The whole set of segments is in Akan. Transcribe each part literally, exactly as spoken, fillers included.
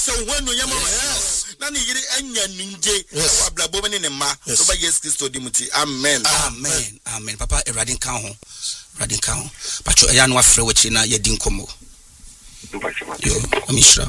So when no yama yes na ni yiri anya ninje wa blabo ne ne ma so ba yes Christo dimuti amen amen amen papa Erade kan ho Erade kan ho pacho eya no afre we chi na ye din komo yo amishra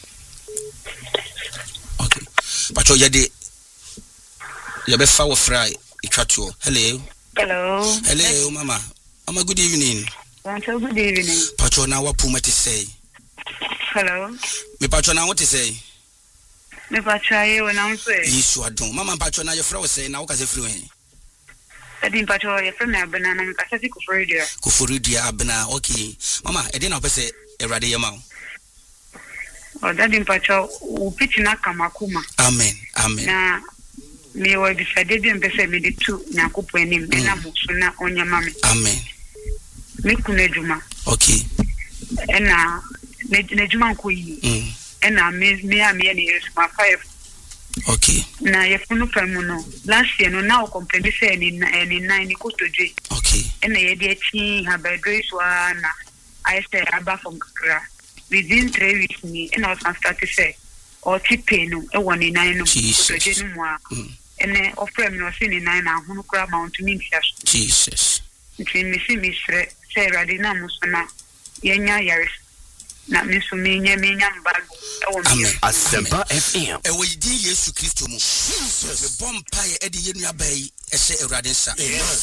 okay pacho ye de ye be fa wo fry itwato hello hello hello mama mama good evening Pacho good evening pacho na wa puma ti say hello me pacho na what to say me pacho aye we na so Yesu adon mama pacho na ye fra we say na wo ka se free wen Edi pacho ye fra me abena na me ka se ku freedia ku freedia abena okay mama e dey na pese Erade ye ma o daddy pacho u pitch na kamakuma amen amen na me wa bisade bi mpese me de tu nyakopo anim na musu na onyama me amen me kuneduma okay ena nejuma nko yi mm ena me me a me ni ma five okay na ye funu famu no last year no na o complain say ni ni nine ni kotodwe okay ena ye de chi ha bedrois wa na I say aba from Kra within three weeks ni ena o start to say o tipe no e woni nine no kotodwe no mu a ene offer me no say ni nine na hunu kra mount me ntia Jesus nti me si mi sre say Erade na musona yenya yaris na miso menya menya mbago amen Asempa F M e we di Yesu Kristo mu Jesus me bompa ye e de ye nua bai e se Erade nsa